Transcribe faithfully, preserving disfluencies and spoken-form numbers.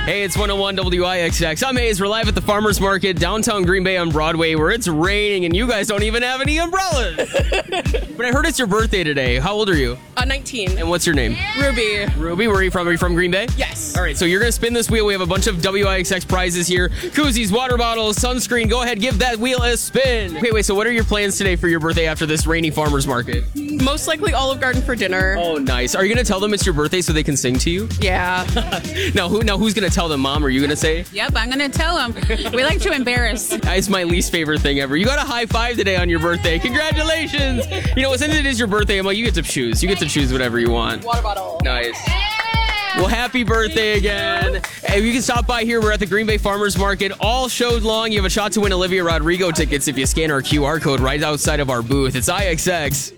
Hey, it's one oh one W I X X. I'm Hayes. We're live at the Farmers Market, downtown Green Bay on Broadway, where it's raining and you guys don't even have any umbrellas. But I heard it's your birthday today. How old are you? Uh, nineteen. And what's your name? Ruby. Ruby, where are you from? Are you from Green Bay? Yes. All right, so you're going to spin this wheel. We have a bunch of W I X X prizes here. Koozies, water bottles, sunscreen. Go ahead, give that wheel a spin. Okay, wait, so what are your plans today for your birthday after this rainy Farmers Market? Most likely Olive Garden for dinner. Oh, nice. Are you going to tell them it's your birthday so they can sing to you? Yeah. Now, who, now who's going to tell them, Mom? Are you going to say? Yep, I'm going to tell them. We like to embarrass. It's my least favorite thing ever. You got a high five today on your birthday. Congratulations. You know, since it is your birthday, I'm like, you get to choose. You get to choose whatever you want. Water bottle. Nice. Well, happy birthday again. Hey, you can stop by here. We're at the Green Bay Farmers Market all show long. You have a shot to win Olivia Rodrigo tickets if you scan our Q R code right outside of our booth. It's I X X.